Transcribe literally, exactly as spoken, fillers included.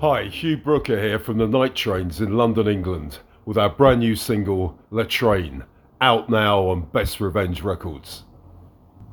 Hi, Hugh Brooker here from the Night Trains in London, England, with our brand new single, Le Train, out now on Best Revenge Records.